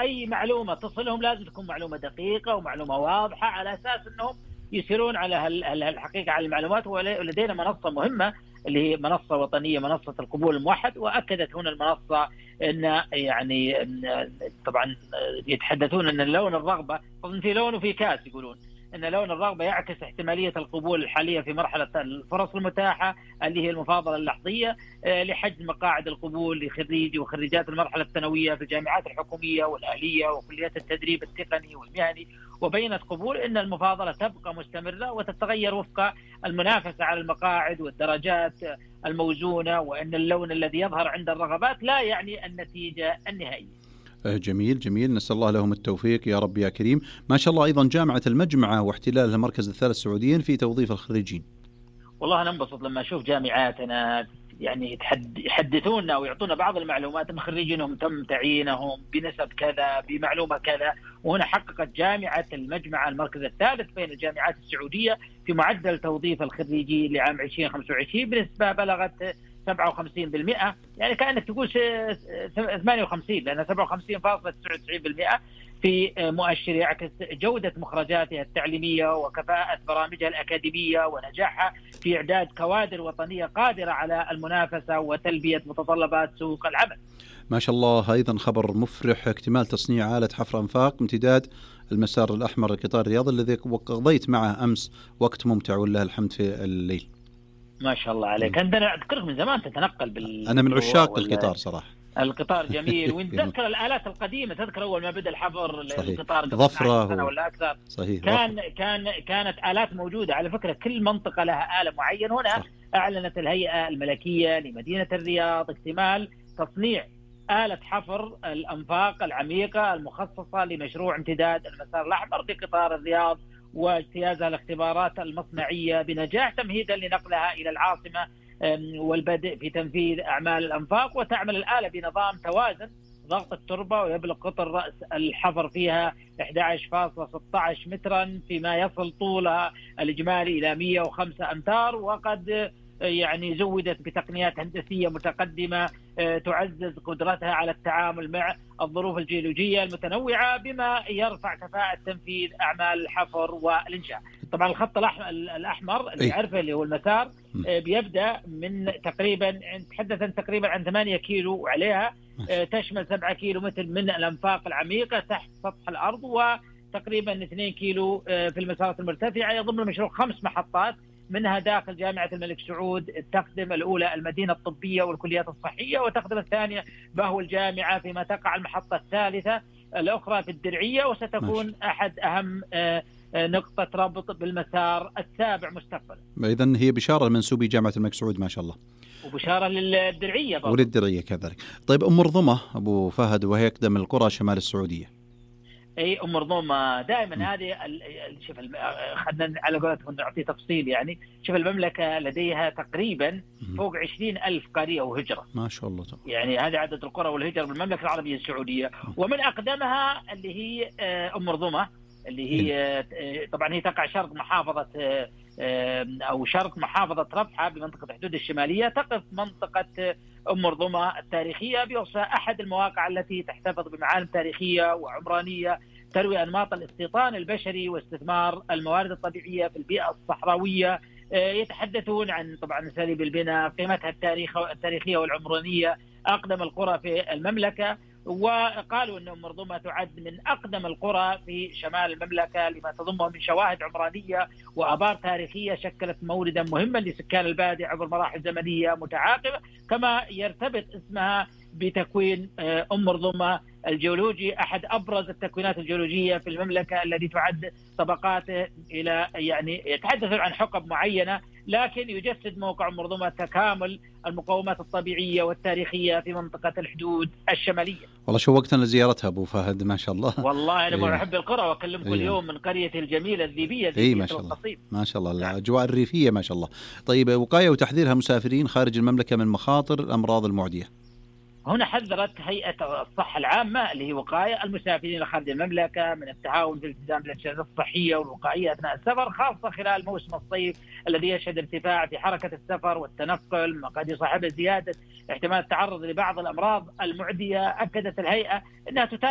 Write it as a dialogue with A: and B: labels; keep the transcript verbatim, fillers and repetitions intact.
A: وأي معلومة تصلهم لازم تكون معلومة دقيقة ومعلومة واضحة على أساس أنهم يسيرون على الحقيقة على المعلومات. ولدينا منصة مهمة اللي هي منصة وطنية، منصة القبول الموحد، وأكدت هنا المنصة أن يعني طبعا يتحدثون أن لون الرغبة طبعا في لون وفي كاس، يقولون أن لون الرغبة يعكس احتمالية القبول الحالية في مرحلة الفرص المتاحة اللي هي المفاضلة اللحظية لحجز مقاعد القبول لخريجي وخريجات المرحلة الثانوية في الجامعات الحكومية والأهلية وكليات التدريب التقني والمهني. وبينت قبول أن المفاضلة تبقى مستمرة وتتغير وفق المنافسة على المقاعد والدرجات الموزونة، وأن اللون الذي يظهر عند الرغبات لا يعني النتيجة النهائية.
B: جميل جميل، نسأل الله لهم التوفيق يا رب يا كريم. ما شاء الله أيضا جامعة المجمعة واحتلالها المركز الثالث سعوديا في توظيف الخريجين.
A: والله أنا انبسط لما أشوف جامعاتنا يعني يحدثونا ويعطونا بعض المعلومات أن خريجينهم تم تعيينهم بنسب كذا بمعلومة كذا. وهنا حققت جامعة المجمعة المركز الثالث بين الجامعات السعودية في معدل توظيف الخريجين لعام ألفين وخمسة وعشرين بنسبة بلغت سبعة وخمسين بالمئة، يعني كأنك تقول ثمانية وخمسين، لأن سبعة وخمسين فاصلة تسعة وتسعين بالمئة في مؤشر يعكس جودة مخرجاتها التعليمية وكفاءة برامجها الأكاديمية ونجاحها في إعداد كوادر وطنية قادرة على المنافسة وتلبية متطلبات سوق العمل.
B: ما شاء الله. أيضا خبر مفرح، اكتمال تصنيع آلة حفر أنفاق امتداد المسار الأحمر لقطار الرياض الذي قضيت معه أمس وقت ممتع ولله الحمد في الليل.
A: ما شاء الله عليك، أنت أذكرك من زمان تتنقل بال
B: أنا من عشاق القطار صراحة.
A: القطار جميل، ونتذكر الآلات القديمة، تذكر أول ما بدأ الحفر القطار
B: ظفرة
A: سنة ولا أكثر.
B: صحيح.
A: كان كان كانت آلات موجودة على فكرة، كل منطقة لها آلة معينة. هنا صح. أعلنت الهيئة الملكية لمدينة الرياض اكتمال تصنيع آلة حفر الأنفاق العميقة المخصصة لمشروع امتداد المسار الأحمر بقطار الرياض واجتيازها الاختبارات المصنعية بنجاح تمهيدا لنقلها إلى العاصمة والبدء في تنفيذ أعمال الأنفاق. وتعمل الآلة بنظام توازن ضغط التربة، ويبلغ قطر رأس الحفر فيها أحد عشر فاصلة ستة عشر مترا، فيما يصل طولها الإجمالي إلى مئة وخمسة أمتار، وقد يعني زودت بتقنيات هندسية متقدمة تعزز قدرتها على التعامل مع الظروف الجيولوجية المتنوعة بما يرفع كفاءة تنفيذ أعمال الحفر والإنشاء. طبعا الخط الأحمر اللي عرفه اللي هو المسار بيبدأ من تقريبا تحدث تقريبا عن ثمانية كيلو وعليها تشمل سبعة كيلو متر من الأنفاق العميقة تحت سطح الأرض، وتقريبا اثنين كيلو في المسارات المرتفعة. يضم المشروع خمس محطات منها داخل جامعة الملك سعود، تخدم الأولى المدينة الطبية والكليات الصحية، وتخدم الثانية بهو الجامعة، فيما تقع المحطة الثالثة الأخرى في الدرعية، وستكون ماشي. أحد أهم نقطة ربط بالمسار السابع مستقبلا.
B: إذن هي بشارة لمنسوبي جامعة الملك سعود ما شاء الله،
A: وبشارة للدرعية برضو.
B: وللدرعية كذلك. طيب أم رضمة أبو فهد وهي أقدم القرى شمال السعودية.
A: اي ام رضومه دائما هذه شوف خلينا على قولتهم نعطي تفصيل. يعني شوف المملكه لديها تقريبا فوق عشرين ألف قريه وهجره
B: ما شاء الله طبعا.
A: يعني هذا عدد القرى والهجر بالمملكه العربيه السعوديه. ومن اقدمها اللي هي ام رضومه اللي هي طبعا هي تقع شرق محافظه او شرق محافظه ربحه بمنطقه حدود الشماليه. تقف منطقه أم رضمة التاريخية بوصفها أحد المواقع التي تحتفظ بمعالم تاريخية وعمرانية تروي أنماط الاستيطان البشري واستثمار الموارد الطبيعية في البيئة الصحراوية. يتحدثون عن طبعا أساليب البناء، قيمتها التاريخية والعمرانية، أقدم القرى في المملكة. وقالوا أن أم رضمة تعد من أقدم القرى في شمال المملكة لما تضمه من شواهد عمرانية وآبار تاريخية شكلت موردا مهما لسكان البادية عبر مراحل زمنية متعاقبة. كما يرتبط اسمها بتكوين أم رضمة الجيولوجي، أحد أبرز التكوينات الجيولوجية في المملكة الذي تعد طبقاته إلى يعني يتحدث عن حقب معينة، لكن يجسد موقع أم رضمة تكامل المقومات الطبيعية والتاريخية في منطقة الحدود الشمالية.
B: والله شوقتنا لزيارتها أبو فهد ما شاء الله.
A: والله أنا إيه. أحب القرى وأكلم كل إيه. يوم من قرية الجميلة الذيبية
B: إيه ما شاء الله ما شاء الله الأجواء الريفية ما شاء الله. طيب وقاية وتحذيرها مسافرين خارج المملكة من مخاطر الأمراض المعدية.
A: هنا حذرت هيئة الصحة العامة اللي هي وقاية المسافرين خارج المملكة من التعاون في الالتزام بالإرشادات الصحية والوقائية أثناء السفر، خاصة خلال موسم الصيف الذي يشهد ارتفاع في حركة السفر والتنقل ما قد يصاحبه زيادة احتمال التعرض لبعض الأمراض المعدية. أكدت الهيئة أنها